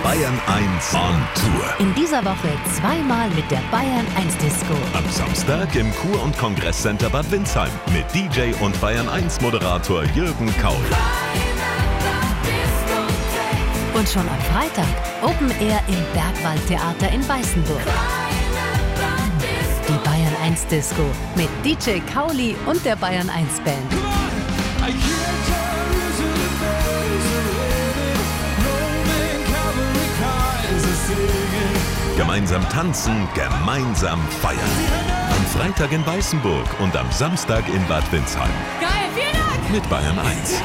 Bayern 1 on Tour. In dieser Woche zweimal mit der Bayern 1 Disco. Am Samstag im Kur- und Kongresscenter Bad Windsheim mit DJ und Bayern 1 Moderator Jürgen Kaul. Und schon am Freitag Open Air im Bergwaldtheater in Weißenburg. Die Bayern 1 Disco mit DJ Kauli und der Bayern 1 Band. Gemeinsam tanzen, gemeinsam feiern. Am Freitag in Weißenburg und am Samstag in Bad Windsheim. Geil, vielen Dank! Mit Bayern 1.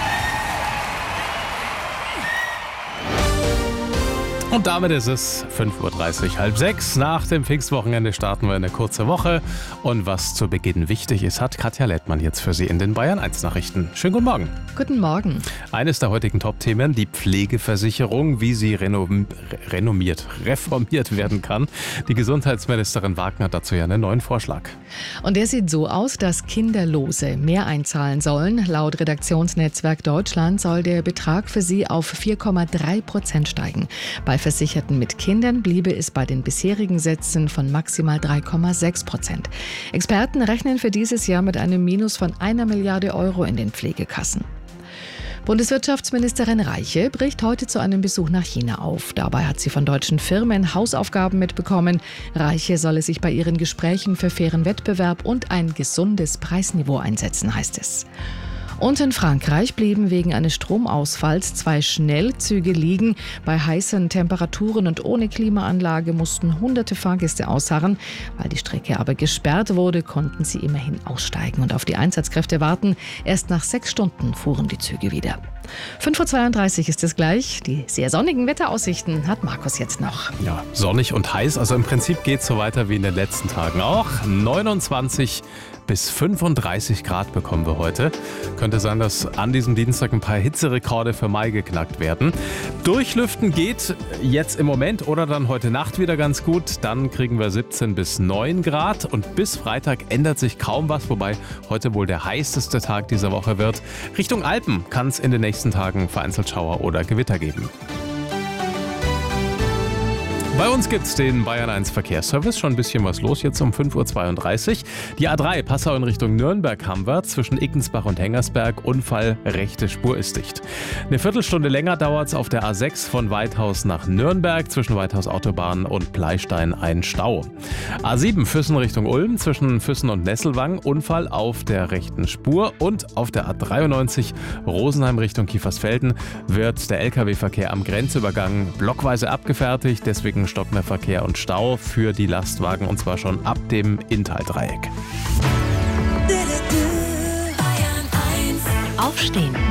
Und damit ist es 5:30 Uhr, halb sechs. Nach dem Pfingstwochenende starten wir eine kurze Woche. Und was zu Beginn wichtig ist, hat Katja Lettmann jetzt für Sie in den Bayern 1 Nachrichten. Schönen guten Morgen. Guten Morgen. Eines der heutigen Top-Themen, die Pflegeversicherung, wie sie reformiert werden kann. Die Gesundheitsministerin Wagner hat dazu ja einen neuen Vorschlag. Und der sieht so aus, dass Kinderlose mehr einzahlen sollen. Laut Redaktionsnetzwerk Deutschland soll der Betrag für sie auf 4,3% steigen. Bei Versicherten mit Kindern bliebe es bei den bisherigen Sätzen von maximal 3,6%. Experten rechnen für dieses Jahr mit einem Minus von 1 Milliarde Euro in den Pflegekassen. Bundeswirtschaftsministerin Reiche bricht heute zu einem Besuch nach China auf. Dabei hat sie von deutschen Firmen Hausaufgaben mitbekommen. Reiche solle sich bei ihren Gesprächen für fairen Wettbewerb und ein gesundes Preisniveau einsetzen, heißt es. Und in Frankreich blieben wegen eines Stromausfalls 2 Schnellzüge liegen. Bei heißen Temperaturen und ohne Klimaanlage mussten hunderte Fahrgäste ausharren. Weil die Strecke aber gesperrt wurde, konnten sie immerhin aussteigen und auf die Einsatzkräfte warten. Erst nach 6 Stunden fuhren die Züge wieder. 5:32 Uhr ist es gleich. Die sehr sonnigen Wetteraussichten hat Markus jetzt noch. Ja, sonnig und heiß. Also im Prinzip geht es so weiter wie in den letzten Tagen auch. 29 bis 35 Grad bekommen wir heute. Könnte sein, dass an diesem Dienstag ein paar Hitzerekorde für Mai geknackt werden. Durchlüften geht jetzt im Moment oder dann heute Nacht wieder ganz gut. Dann kriegen wir 17 bis 9 Grad und bis Freitag ändert sich kaum was, wobei heute wohl der heißeste Tag dieser Woche wird. Richtung Alpen kann es in den nächsten Tagen vereinzelt Schauer oder Gewitter geben. Bei uns gibt's den Bayern 1 Verkehrsservice. Schon ein bisschen was los jetzt um 5:32 Uhr. Die A3 Passau in Richtung Nürnberg haben wir. Zwischen Ickensbach und Hengersberg. Unfall, rechte Spur ist dicht. Eine Viertelstunde länger dauert's auf der A6 von Weithaus nach Nürnberg. Zwischen Weithaus Autobahn und Bleistein ein Stau. A7 Füssen Richtung Ulm. Zwischen Füssen und Nesselwang. Unfall auf der rechten Spur. Und auf der A93 Rosenheim Richtung Kiefersfelden wird der Lkw-Verkehr am Grenzübergang blockweise abgefertigt. Deswegen stockender Verkehr und Stau für die Lastwagen und zwar schon ab dem Inntal-Dreieck. Aufstehen.